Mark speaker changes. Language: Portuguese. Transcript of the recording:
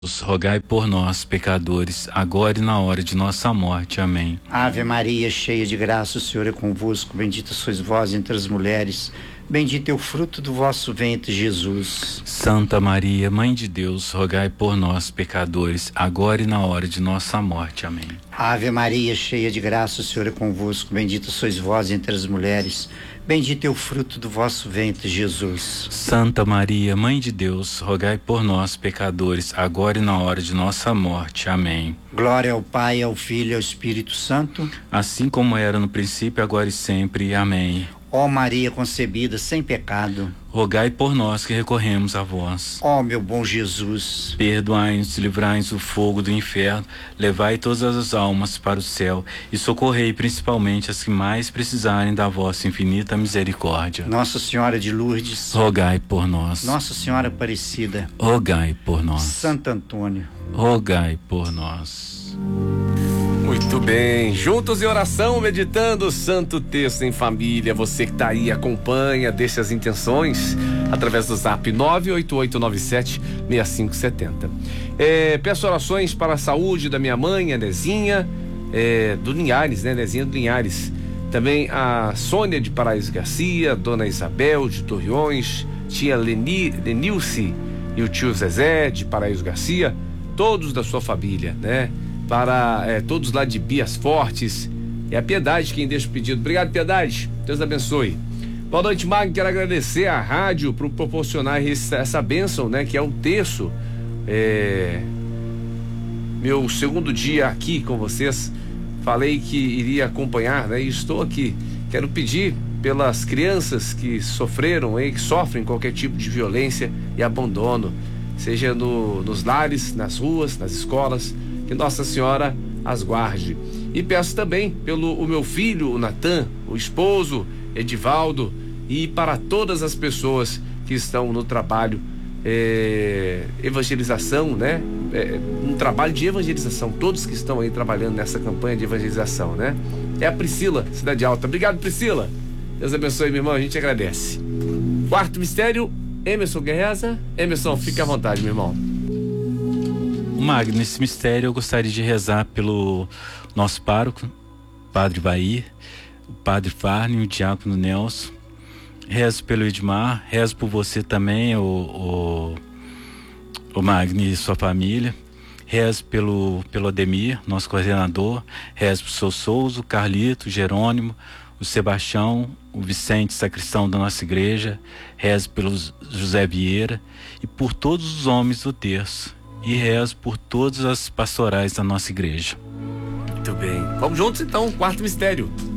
Speaker 1: rogai por nós, pecadores, agora e na hora de nossa morte. Amém.
Speaker 2: Ave Maria, cheia de graça, o Senhor é convosco. Bendita sois vós entre as mulheres. Bendito é o fruto do vosso ventre, Jesus.
Speaker 1: Santa Maria, Mãe de Deus, rogai por nós, pecadores, agora e na hora de nossa morte. Amém.
Speaker 2: Ave Maria, cheia de graça, o Senhor é convosco. Bendita sois vós entre as mulheres. Bendito é o fruto do vosso ventre, Jesus.
Speaker 1: Santa Maria, Mãe de Deus, rogai por nós, pecadores, agora e na hora de nossa morte. Amém.
Speaker 2: Glória ao Pai, ao Filho e ao Espírito Santo.
Speaker 1: Assim como era no princípio, agora e sempre. Amém.
Speaker 2: Ó Maria concebida sem pecado,
Speaker 1: rogai por nós que recorremos a vós.
Speaker 2: ó meu bom Jesus,
Speaker 1: perdoai-nos, livrai-nos do fogo do inferno, levai todas as almas para o céu e socorrei principalmente as que mais precisarem da vossa infinita misericórdia.
Speaker 2: Nossa Senhora de Lourdes,
Speaker 1: rogai por nós.
Speaker 2: Nossa Senhora Aparecida,
Speaker 1: rogai por nós.
Speaker 2: Santo Antônio,
Speaker 1: rogai por nós.
Speaker 3: Muito bem, juntos em oração, meditando o Santo Texto em Família. Você que está aí, acompanha, deixa as intenções através do zap 98897-6570. Peço orações para a saúde da minha mãe, a Nezinha, do Linhares, né? Nezinha do Linhares. Também a Sônia de Paraíso Garcia, Dona Isabel de Torreões, tia Lenilce e o tio Zezé de Paraíso Garcia, todos da sua família, né? Para todos lá de Bias Fortes. É a Piedade quem deixa o pedido. Obrigado, Piedade. Deus abençoe. Boa noite, Magno. Quero agradecer à rádio por proporcionar essa bênção, né? Que é um terço. Meu segundo dia aqui com vocês. Falei que iria acompanhar, né? E estou aqui. Quero pedir pelas crianças que sofreram, que sofrem qualquer tipo de violência e abandono, seja nos lares, nas ruas, nas escolas, que Nossa Senhora as guarde. E peço também pelo meu filho, o Natan, o esposo, Edivaldo, e para todas as pessoas que estão no trabalho, evangelização, né? Um trabalho de evangelização, todos que estão aí trabalhando nessa campanha de evangelização, né? É a Priscila, Cidade Alta. Obrigado, Priscila. Deus abençoe, meu irmão, a gente agradece. Quarto mistério, Emerson Guerreza. Emerson, fique à vontade, meu irmão.
Speaker 1: Magno, nesse mistério eu gostaria de rezar pelo nosso pároco, Padre Bahia, o Padre Farney, o Diácono Nelson. Rezo pelo Edmar, rezo por você também, o Magno e sua família. Rezo pelo Ademir, nosso coordenador. Rezo por seu Souza, o Carlito, o Jerônimo, o Sebastião, o Vicente, sacristão da nossa igreja. Rezo pelo José Vieira e por todos os homens do terço. E rezo por todas as pastorais da nossa igreja.
Speaker 3: Muito bem. Vamos juntos então, quarto mistério.